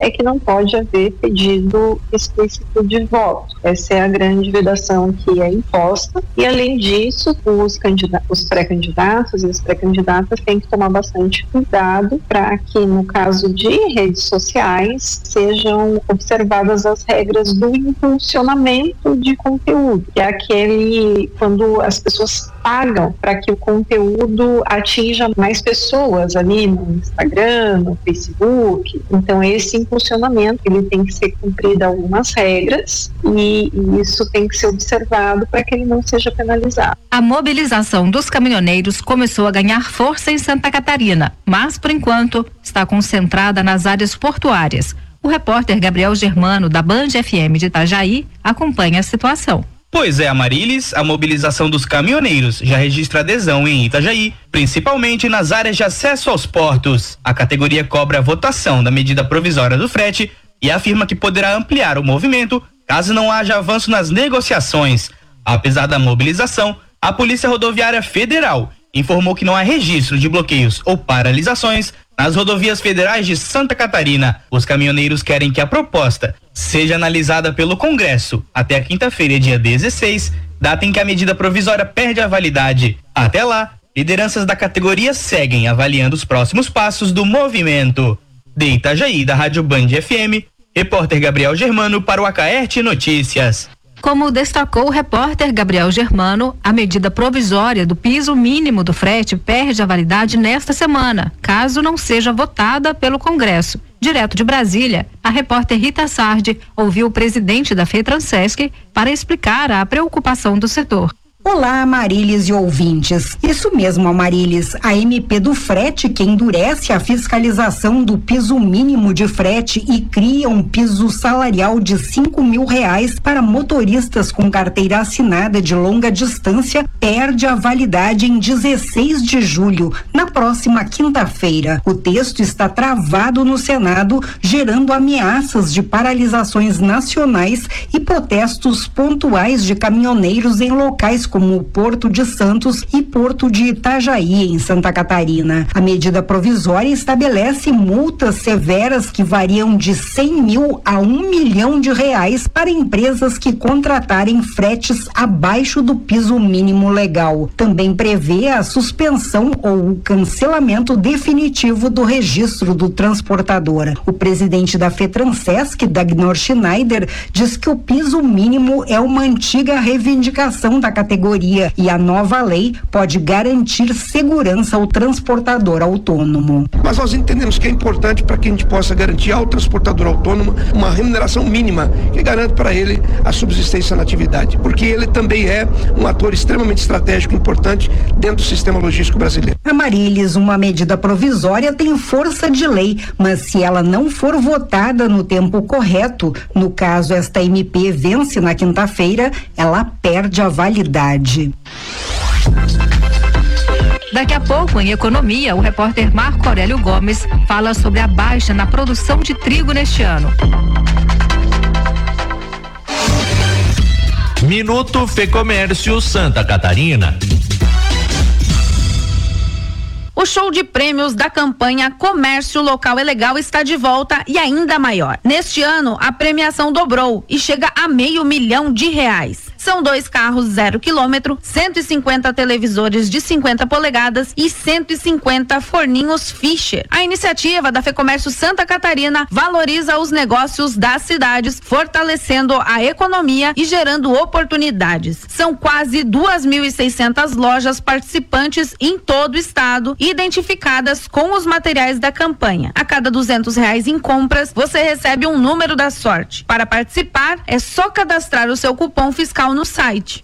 é que não pode haver pedido explícito de voto. Essa é a grande vedação que é imposta, e além disso, os pré-candidatos e as pré-candidatas têm que tomar bastante cuidado para que, no caso de redes sociais, sejam observadas as regras do impulsionamento de conteúdo, que é aquele quando as pessoas pagam para que o conteúdo atinja mais pessoas ali no Instagram, no Facebook. Então esse impulsionamento, ele tem que ser cumprido algumas regras, e isso tem que ser observado para que ele não seja penalizado. A mobilização dos caminhoneiros começou a ganhar força em Santa Catarina, mas por enquanto está concentrada nas áreas portuárias. O repórter Gabriel Germano, da Band FM de Itajaí, acompanha a situação. Pois é, Amarilis, a mobilização dos caminhoneiros já registra adesão em Itajaí, principalmente nas áreas de acesso aos portos. A categoria cobra a votação da medida provisória do frete e afirma que poderá ampliar o movimento caso não haja avanço nas negociações. Apesar da mobilização, a Polícia Rodoviária Federal informou que não há registro de bloqueios ou paralisações nas rodovias federais de Santa Catarina. Os caminhoneiros querem que a proposta seja analisada pelo Congresso até a quinta-feira, dia 16, data em que a medida provisória perde a validade. Até lá, lideranças da categoria seguem avaliando os próximos passos do movimento. De Itajaí, da Rádio Band FM, repórter Gabriel Germano para o Acaerte Notícias. Como destacou o repórter Gabriel Germano, a medida provisória do piso mínimo do frete perde a validade nesta semana, caso não seja votada pelo Congresso. Direto de Brasília, a repórter Rita Sardi ouviu o presidente da FETRANSESC para explicar a preocupação do setor. Olá, Amarilis e ouvintes. Isso mesmo, Amarilis. A MP do frete, que endurece a fiscalização do piso mínimo de frete e cria um piso salarial de R$5.000 para motoristas com carteira assinada de longa distância, perde a validade em 16 de julho, na próxima quinta-feira. O texto está travado no Senado, gerando ameaças de paralisações nacionais e protestos pontuais de caminhoneiros em locais como o Porto de Santos e Porto de Itajaí, em Santa Catarina. A medida provisória estabelece multas severas que variam de 100 mil a R$1 milhão para empresas que contratarem fretes abaixo do piso mínimo legal. Também prevê a suspensão ou o cancelamento definitivo do registro do transportador. O presidente da FETRANSESC, Dagnor Schneider, diz que o piso mínimo é uma antiga reivindicação da categoria e a nova lei pode garantir segurança ao transportador autônomo. Mas nós entendemos que é importante para que a gente possa garantir ao transportador autônomo uma remuneração mínima que garante para ele a subsistência na atividade, porque ele também é um ator extremamente estratégico e importante dentro do sistema logístico brasileiro. Amarilis, uma medida provisória tem força de lei, mas se ela não for votada no tempo correto, no caso esta MP vence na quinta-feira, ela perde a validade. Daqui a pouco, em economia, o repórter Marco Aurélio Gomes fala sobre a baixa na produção de trigo neste ano. Minuto Fecomércio Santa Catarina. O show de prêmios da campanha Comércio Local é Legal está de volta e ainda maior. Neste ano, a premiação dobrou e chega a R$500 mil. São 2 carros 0 quilômetro, 150 televisores de 50 polegadas e 150 forninhos Fischer. A iniciativa da Fecomércio Santa Catarina valoriza os negócios das cidades, fortalecendo a economia e gerando oportunidades. São quase 2.600 lojas participantes em todo o estado, identificadas com os materiais da campanha. A cada R$200 em compras, você recebe um número da sorte. Para participar, é só cadastrar o seu cupom fiscal no site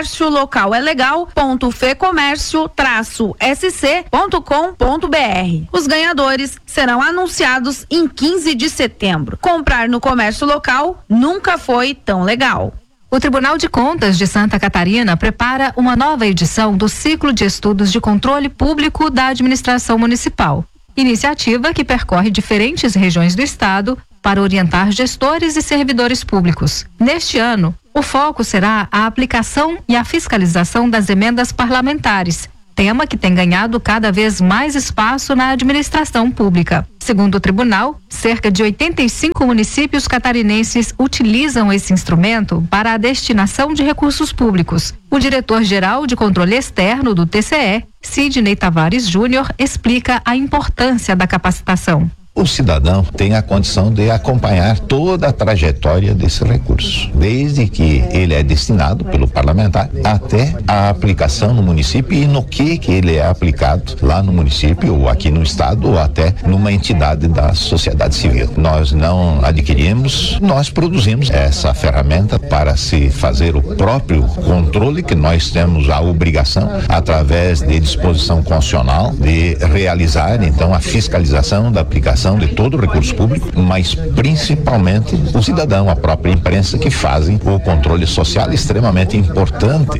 comerciolocalegal.fecomércio-sc.com.br. Os ganhadores serão anunciados em 15 de setembro. Comprar no comércio local nunca foi tão legal. O Tribunal de Contas de Santa Catarina prepara uma nova edição do Ciclo de Estudos de Controle Público da Administração Municipal. Iniciativa que percorre diferentes regiões do estado para orientar gestores e servidores públicos. Neste ano, o foco será a aplicação e a fiscalização das emendas parlamentares, tema que tem ganhado cada vez mais espaço na administração pública. Segundo o tribunal, cerca de 85 municípios catarinenses utilizam esse instrumento para a destinação de recursos públicos. O diretor-geral de controle externo do TCE, Sidney Tavares Júnior, explica a importância da capacitação. O cidadão tem a condição de acompanhar toda a trajetória desse recurso, desde que ele é destinado pelo parlamentar até a aplicação no município e no que ele é aplicado lá no município ou aqui no estado ou até numa entidade da sociedade civil. Nós não adquirimos, nós produzimos essa ferramenta para se fazer o próprio controle que nós temos a obrigação, através de disposição constitucional, de realizar então a fiscalização da aplicação de todo o recurso público, mas principalmente o cidadão, a própria imprensa, que fazem o controle social extremamente importante.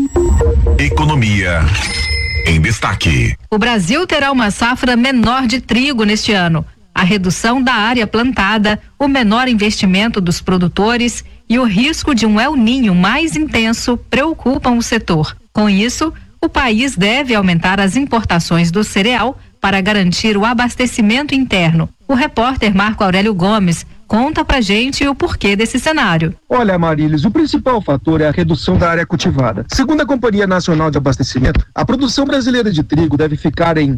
Economia em destaque. O Brasil terá uma safra menor de trigo neste ano. A redução da área plantada, o menor investimento dos produtores e o risco de um El Niño mais intenso preocupam o setor. Com isso, o país deve aumentar as importações do cereal para garantir o abastecimento interno. O repórter Marco Aurélio Gomes conta pra gente o porquê desse cenário. Olha, Marilis, o principal fator é a redução da área cultivada. Segundo a Companhia Nacional de Abastecimento, a produção brasileira de trigo deve ficar em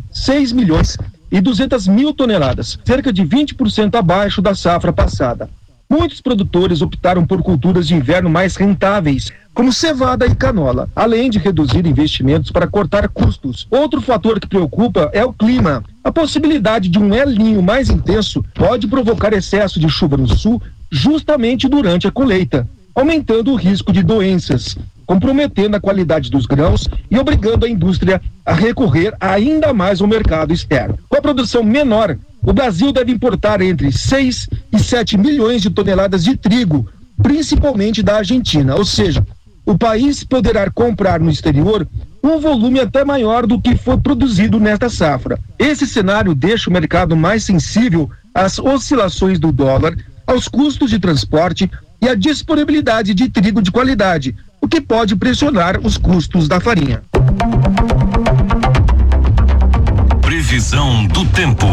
6.200.000 toneladas, cerca de 20% abaixo da safra passada. Muitos produtores optaram por culturas de inverno mais rentáveis, como cevada e canola, além de reduzir investimentos para cortar custos. Outro fator que preocupa é o clima. A possibilidade de um El Niño mais intenso pode provocar excesso de chuva no sul justamente durante a colheita, aumentando o risco de doenças, comprometendo a qualidade dos grãos e obrigando a indústria a recorrer ainda mais ao mercado externo. Com a produção menor, o Brasil deve importar entre 6 e 7 milhões de toneladas de trigo, principalmente da Argentina, ou seja, o país poderá comprar no exterior um volume até maior do que foi produzido nesta safra. Esse cenário deixa o mercado mais sensível às oscilações do dólar, aos custos de transporte e à disponibilidade de trigo de qualidade, o que pode pressionar os custos da farinha. Previsão do tempo.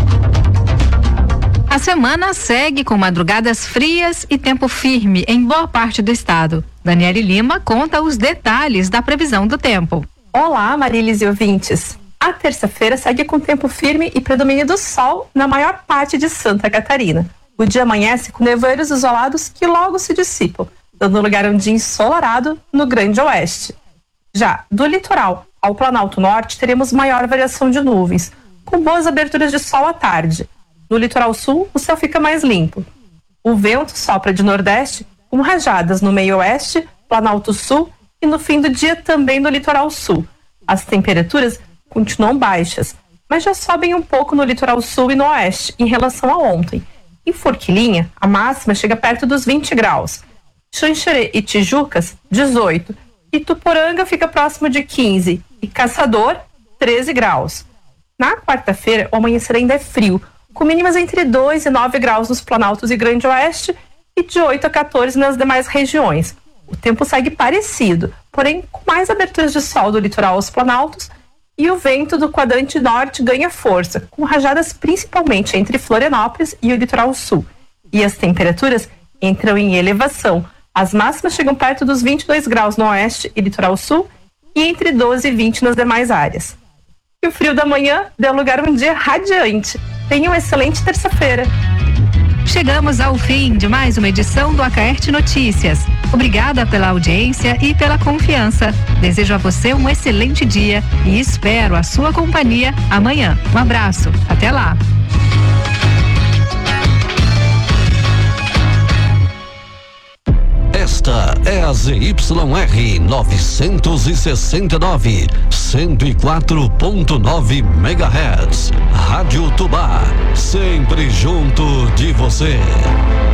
A semana segue com madrugadas frias e tempo firme em boa parte do estado. Daniele Lima conta os detalhes da previsão do tempo. Olá, Marilis e ouvintes. A terça-feira segue com tempo firme e predomínio do sol na maior parte de Santa Catarina. O dia amanhece com nevoeiros isolados que logo se dissipam, dando lugar a um dia ensolarado no Grande Oeste. Já do litoral ao Planalto Norte, teremos maior variação de nuvens, com boas aberturas de sol à tarde. No litoral sul, o céu fica mais limpo. O vento sopra de nordeste, com rajadas no meio oeste, Planalto Sul e no fim do dia também no litoral sul. As temperaturas continuam baixas, mas já sobem um pouco no litoral sul e no oeste em relação a ontem. Em Forquilinha, a máxima chega perto dos 20 graus. Xanxerê e Tijucas, 18. Ituporanga fica próximo de 15 e Caçador, 13 graus. Na quarta-feira, o amanhecer ainda é frio, com mínimas entre 2 e 9 graus nos Planaltos e Grande Oeste e de 8 a 14 nas demais regiões. O tempo segue parecido, porém com mais aberturas de sol do litoral aos Planaltos e o vento do quadrante norte ganha força, com rajadas principalmente entre Florianópolis e o litoral sul. E as temperaturas entram em elevação. As máximas chegam perto dos 22 graus no oeste e litoral sul e entre 12 e 20 nas demais áreas. E o frio da manhã deu lugar a um dia radiante. Tenha uma excelente terça-feira. Chegamos ao fim de mais uma edição do Acaerte Notícias. Obrigada pela audiência e pela confiança. Desejo a você um excelente dia e espero a sua companhia amanhã. Um abraço. Até lá. Esta é a ZYR 969, 104.9 MHz. Rádio Tubá, sempre junto de você.